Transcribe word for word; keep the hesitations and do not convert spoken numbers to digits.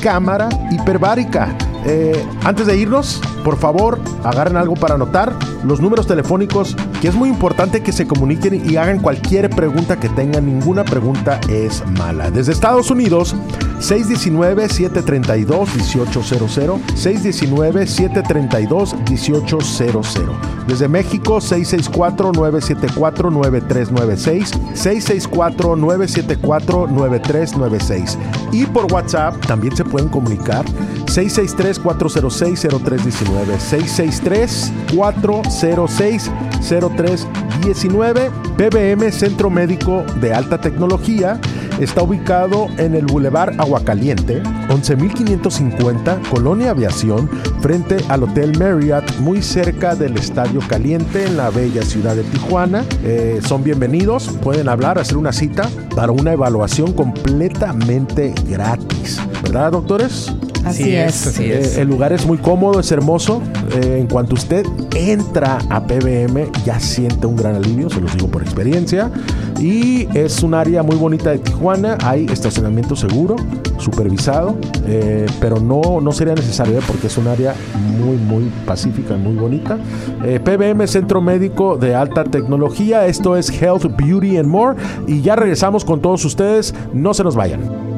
cámara hiperbárica. Eh, antes de irnos, por favor, agarren algo para anotar. Los números telefónicos, que es muy importante que se comuniquen y hagan cualquier pregunta que tengan. Ninguna pregunta es mala. Desde Estados Unidos, seis uno nueve, siete tres dos, uno ocho cero cero, seis uno nueve, siete tres dos, uno ocho cero cero. Desde México, seis seis cuatro, nueve siete cuatro, nueve tres nueve seis, seis seis cuatro, nueve siete cuatro, nueve tres nueve seis. Y por WhatsApp también se pueden comunicar, seis seis tres, cuatro cero seis, cero tres uno nueve, seis seis tres, cuatro cero seis, cero tres uno nueve. P B M Centro Médico de Alta Tecnología está ubicado en el Boulevard Aguacaliente, once mil quinientos cincuenta, Colonia Aviación, frente al Hotel Marriott, muy cerca del Estadio Caliente, en la bella ciudad de Tijuana. Eh, son bienvenidos, pueden hablar, hacer una cita para una evaluación completamente gratis. ¿Verdad, doctores? Así es, así es. Eh, el lugar es muy cómodo, es hermoso. Eh, en cuanto usted entra a P B M, ya siente un gran alivio, se los digo por experiencia. Y es un área muy bonita de Tijuana. Hay estacionamiento seguro, supervisado, eh, pero no, no sería necesario, ¿eh? Porque es un área muy, muy pacífica, muy bonita. Eh, P B M Centro Médico de Alta Tecnología. Esto es Health, Beauty and More. Y ya regresamos con todos ustedes. No se nos vayan.